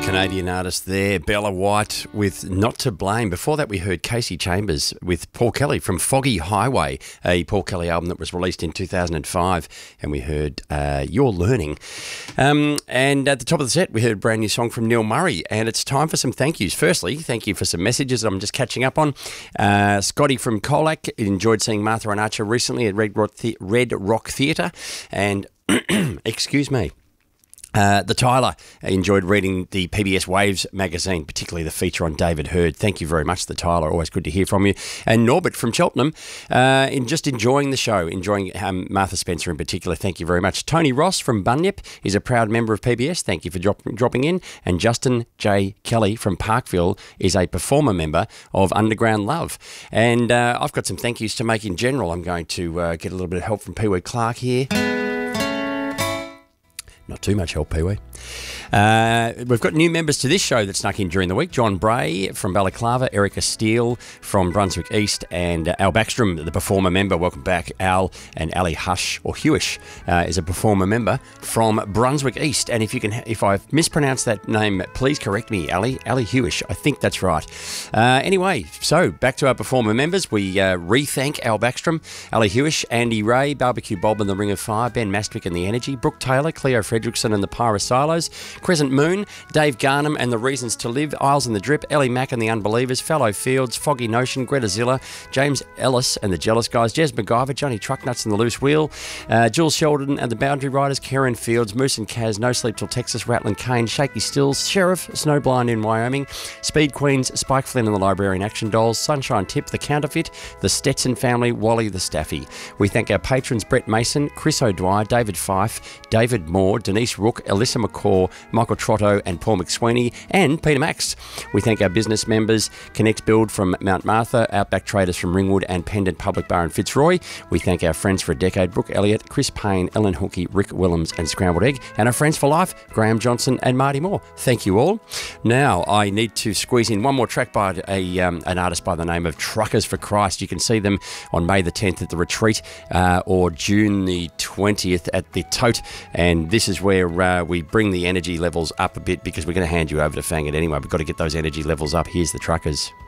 Canadian artist there, Bella White with Not to Blame. Before that, we heard Casey Chambers with Paul Kelly from Foggy Highway, a Paul Kelly album that was released in 2005. And we heard You're Learning. And at the top of the set, we heard a brand new song from Neil Murray. And it's time for some thank yous. Firstly, thank you for some messages I'm just catching up on. Scotty from Colac enjoyed seeing Martha and Archer recently at Red Rock Theatre. And, excuse me. The Tyler enjoyed reading the PBS Waves magazine, particularly the feature on David Hurd. Thank you very much, The Tyler. Always good to hear from you. And Norbert from Cheltenham, just enjoying the show, enjoying Martha Spencer in particular. Thank you very much. Tony Ross from Bunyip is a proud member of PBS. Thank you for dropping in. And Justin J. Kelly from Parkville is a performer member of Underground Love. And I've got some thank yous to make in general. I'm going to get a little bit of help from Pee Wee Clark here. Not too much help, Pee-wee. We've got new members to this show that snuck in during the week. John Bray from Balaclava, Erica Steele from Brunswick East, and Al Backstrom, the performer member. Welcome back, Al. And Ali Hush, or Hewish, is a performer member from Brunswick East. And if I've mispronounced that name, please correct me, Ali. Ali Hewish, I think that's right. Anyway, so back to our performer members. We re-thank Al Backstrom, Ali Hewish, Andy Ray, Barbecue Bob and the Ring of Fire, Ben Mastwick and the Energy, Brooke Taylor, Cleo Fredrickson and the Pyra Silos, Crescent Moon, Dave Garnham and the Reasons to Live, Isles and the Drip, Ellie Mack and the Unbelievers, Fallow Fields, Foggy Notion, Greta Zilla, James Ellis and the Jealous Guys, Jez MacGyver, Johnny Trucknuts and the Loose Wheel, Jules Sheldon and the Boundary Riders, Karen Fields, Moose and Kaz, No Sleep Till Texas, Rattling Kane, Shaky Stills, Sheriff, Snowblind in Wyoming, Speed Queens, Spike Flynn and the Librarian Action Dolls, Sunshine Tip, The Counterfeit, the Stetson Family, Wally the Staffy. We thank our patrons Brett Mason, Chris O'Dwyer, David Fife, David Moore, Denise Rook, Alyssa McCaw, Michael Trotto and Paul McSweeney, and Peter Max. We thank our business members, Connect Build from Mount Martha, Outback Traders from Ringwood and Pendant Public Bar in Fitzroy. We thank our friends for a decade, Brooke Elliott, Chris Payne, Ellen Hookey, Rick Willems and Scrambled Egg, and our friends for life, Graham Johnson and Marty Moore. Thank you all. Now, I need to squeeze in one more track by an artist by the name of Truckers for Christ. You can see them on May the 10th at the Retreat or June the 20th at the Tote, and this is where we bring the energy levels up a bit because we're going to hand you over to Fang it anyway. We've got to get those energy levels up. Here's the Truckers.